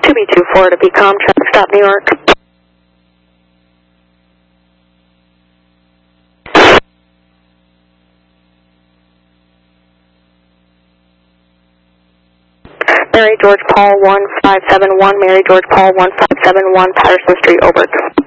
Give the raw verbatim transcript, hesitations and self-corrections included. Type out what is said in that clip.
two B two four to Becom, traffic stop New York. Mary George Paul one five seven one, Mary George Paul one five seven one, Patterson Street, over.